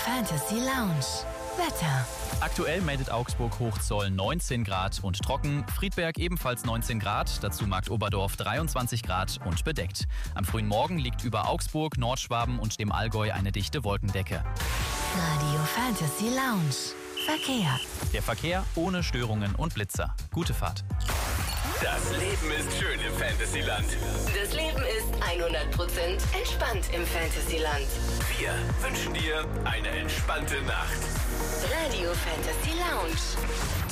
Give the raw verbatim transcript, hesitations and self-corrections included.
Fantasy Lounge. Wetter. Aktuell meldet Augsburg Hochzoll neunzehn Grad und trocken, Friedberg ebenfalls neunzehn Grad, dazu Markt Oberdorf dreiundzwanzig Grad und bedeckt. Am frühen Morgen liegt über Augsburg, Nordschwaben und dem Allgäu eine dichte Wolkendecke. Radio Fantasy Lounge. Verkehr. Der Verkehr ohne Störungen und Blitzer. Gute Fahrt. Das Leben ist schön im Fantasyland. Das Leben ist hundert Prozent entspannt im Fantasyland. Wir wünschen dir eine entspannte Nacht. Radio Fantasy Lounge.